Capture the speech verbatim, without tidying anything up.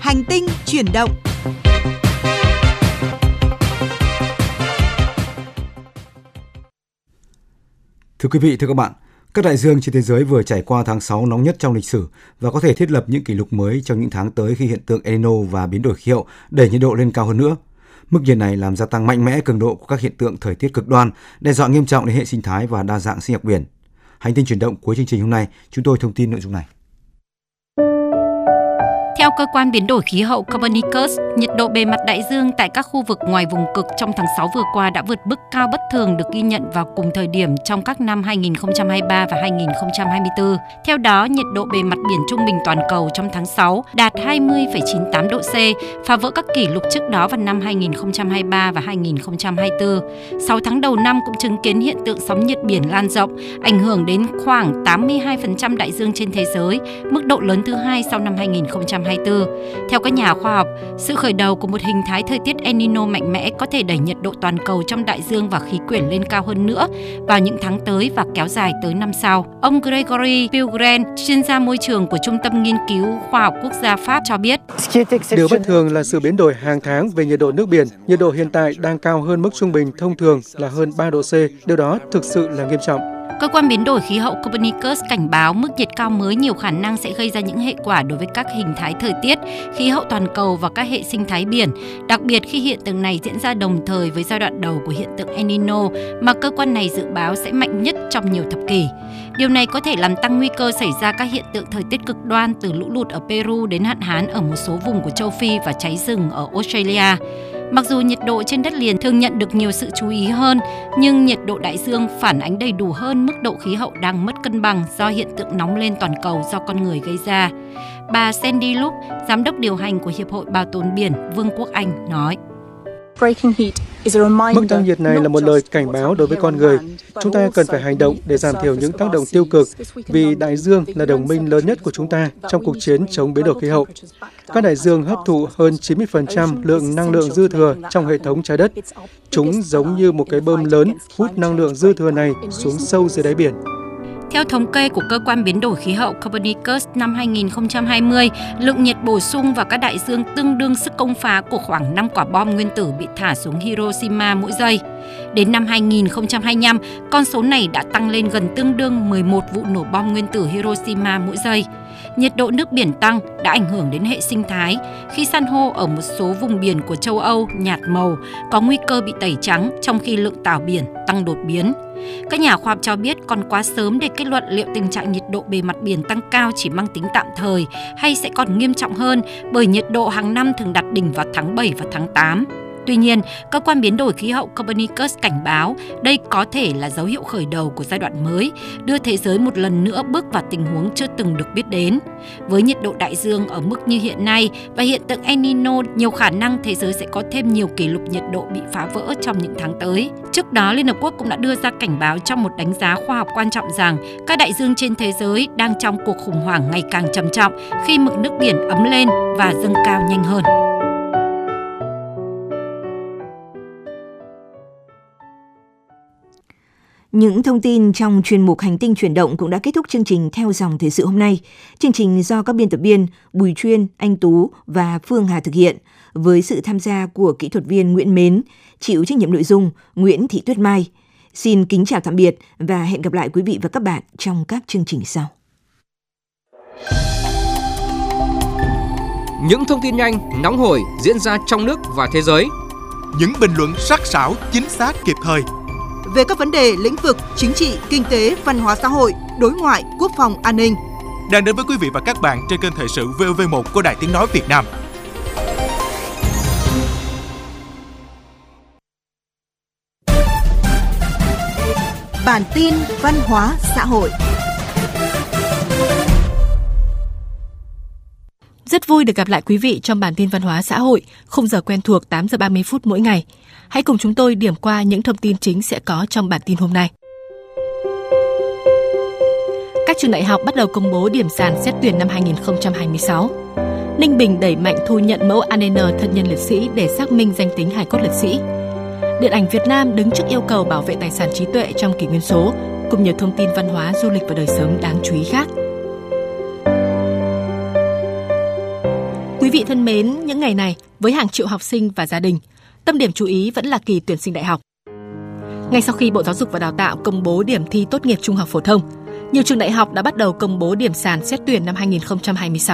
Hành tinh chuyển động. Thưa quý vị, thưa các bạn, các đại dương trên thế giới vừa trải qua tháng sáu nóng nhất trong lịch sử và có thể thiết lập những kỷ lục mới trong những tháng tới khi hiện tượng El Nino và biến đổi khí hậu đẩy nhiệt độ lên cao hơn nữa. Mức nhiệt này làm gia tăng mạnh mẽ cường độ của các hiện tượng thời tiết cực đoan, đe dọa nghiêm trọng đến hệ sinh thái và đa dạng sinh học biển. Hành tinh chuyển động cuối chương trình hôm nay, chúng tôi thông tin nội dung này. Theo cơ quan biến đổi khí hậu Copernicus, nhiệt độ bề mặt đại dương tại các khu vực ngoài vùng cực trong tháng sáu vừa qua đã vượt mức cao bất thường được ghi nhận vào cùng thời điểm trong các năm hai nghìn không trăm hai mươi ba và hai nghìn không trăm hai mươi tư. Theo đó, nhiệt độ bề mặt biển trung bình toàn cầu trong tháng sáu đạt hai mươi phẩy chín tám độ C, phá vỡ các kỷ lục trước đó vào năm hai nghìn không trăm hai mươi ba và hai nghìn không trăm hai mươi tư. Sáu tháng đầu năm cũng chứng kiến hiện tượng sóng nhiệt biển lan rộng, ảnh hưởng đến khoảng tám mươi hai phần trăm đại dương trên thế giới, mức độ lớn thứ hai sau năm hai nghìn không trăm hai mươi tư. Theo các nhà khoa học, sự khởi đầu của một hình thái thời tiết El Nino mạnh mẽ có thể đẩy nhiệt độ toàn cầu trong đại dương và khí quyển lên cao hơn nữa vào những tháng tới và kéo dài tới năm sau. Ông Gregory Pilgren, chuyên gia môi trường của Trung tâm Nghiên cứu Khoa học Quốc gia Pháp cho biết, điều bất thường là sự biến đổi hàng tháng về nhiệt độ nước biển. Nhiệt độ hiện tại đang cao hơn mức trung bình thông thường là hơn ba độ C. Điều đó thực sự là nghiêm trọng. Cơ quan biến đổi khí hậu Copernicus cảnh báo mức nhiệt cao mới nhiều khả năng sẽ gây ra những hệ quả đối với các hình thái thời tiết, khí hậu toàn cầu và các hệ sinh thái biển, đặc biệt khi hiện tượng này diễn ra đồng thời với giai đoạn đầu của hiện tượng El Nino mà cơ quan này dự báo sẽ mạnh nhất trong nhiều thập kỷ. Điều này có thể làm tăng nguy cơ xảy ra các hiện tượng thời tiết cực đoan từ lũ lụt ở Peru đến hạn hán ở một số vùng của châu Phi và cháy rừng ở Australia. Mặc dù nhiệt độ trên đất liền thường nhận được nhiều sự chú ý hơn, nhưng nhiệt độ đại dương phản ánh đầy đủ hơn mức độ khí hậu đang mất cân bằng do hiện tượng nóng lên toàn cầu do con người gây ra. Bà Sandy Luke, giám đốc điều hành của Hiệp hội Bảo tồn biển Vương quốc Anh nói: Mức tăng nhiệt này là một lời cảnh báo đối với con người. Chúng ta cần phải hành động để giảm thiểu những tác động tiêu cực, vì đại dương là đồng minh lớn nhất của chúng ta trong cuộc chiến chống biến đổi khí hậu. Các đại dương hấp thụ hơn chín mươi phần trăm lượng năng lượng dư thừa trong hệ thống trái đất. Chúng giống như một cái bơm lớn hút năng lượng dư thừa này xuống sâu dưới đáy biển. Theo thống kê của cơ quan biến đổi khí hậu Copernicus năm hai nghìn không trăm hai mươi, lượng nhiệt bổ sung vào các đại dương tương đương sức công phá của khoảng năm quả bom nguyên tử bị thả xuống Hiroshima mỗi giây. Đến năm hai nghìn không trăm hai mươi lăm, con số này đã tăng lên gần tương đương mười một vụ nổ bom nguyên tử Hiroshima mỗi giây. Nhiệt độ nước biển tăng đã ảnh hưởng đến hệ sinh thái khi san hô ở một số vùng biển của châu Âu nhạt màu, có nguy cơ bị tẩy trắng trong khi lượng tảo biển tăng đột biến. Các nhà khoa học cho biết còn quá sớm để kết luận liệu tình trạng nhiệt độ bề mặt biển tăng cao chỉ mang tính tạm thời hay sẽ còn nghiêm trọng hơn, bởi nhiệt độ hàng năm thường đạt đỉnh vào tháng bảy và tháng tám. Tuy nhiên, cơ quan biến đổi khí hậu Copernicus cảnh báo đây có thể là dấu hiệu khởi đầu của giai đoạn mới, đưa thế giới một lần nữa bước vào tình huống chưa từng được biết đến. Với nhiệt độ đại dương ở mức như hiện nay và hiện tượng El Nino, nhiều khả năng thế giới sẽ có thêm nhiều kỷ lục nhiệt độ bị phá vỡ trong những tháng tới. Trước đó, Liên Hợp Quốc cũng đã đưa ra cảnh báo trong một đánh giá khoa học quan trọng rằng các đại dương trên thế giới đang trong cuộc khủng hoảng ngày càng trầm trọng khi mực nước biển ấm lên và dâng cao nhanh hơn. Những thông tin trong chuyên mục Hành tinh chuyển động cũng đã kết thúc chương trình Theo dòng thời sự hôm nay. Chương trình do các biên tập viên Bùi Chuyên, Anh Tú và Phương Hà thực hiện với sự tham gia của kỹ thuật viên Nguyễn Mến, chịu trách nhiệm nội dung Nguyễn Thị Tuyết Mai. Xin kính chào tạm biệt và hẹn gặp lại quý vị và các bạn trong các chương trình sau. Những thông tin nhanh, nóng hổi diễn ra trong nước và thế giới. Những bình luận sắc sảo, chính xác, kịp thời về các vấn đề lĩnh vực chính trị, kinh tế, văn hóa xã hội, đối ngoại, quốc phòng, an ninh. Đang đến với quý vị và các bạn trên kênh Thời sự vê o vê một của Đài Tiếng nói Việt Nam. Bản tin văn hóa xã hội. Rất vui được gặp lại quý vị trong bản tin văn hóa xã hội, khung giờ quen thuộc tám giờ ba mươi phút mỗi ngày. Hãy cùng chúng tôi điểm qua những thông tin chính sẽ có trong bản tin hôm nay. Các trường đại học bắt đầu công bố điểm sàn xét tuyển năm hai nghìn không trăm hai mươi sáu. Ninh Bình đẩy mạnh thu nhận mẫu a en en thân nhân liệt sĩ để xác minh danh tính hài cốt liệt sĩ. Điện ảnh Việt Nam đứng trước yêu cầu bảo vệ tài sản trí tuệ trong kỷ nguyên số, cùng nhiều thông tin văn hóa, du lịch và đời sống đáng chú ý khác. quý vị thân mến, những ngày này với hàng triệu học sinh và gia đình, tâm điểm chú ý vẫn là kỳ tuyển sinh đại học. Ngay sau khi Bộ Giáo dục và Đào tạo công bố điểm thi tốt nghiệp trung học phổ thông, nhiều trường đại học đã bắt đầu công bố điểm sàn xét tuyển năm hai nghìn không trăm hai mươi sáu.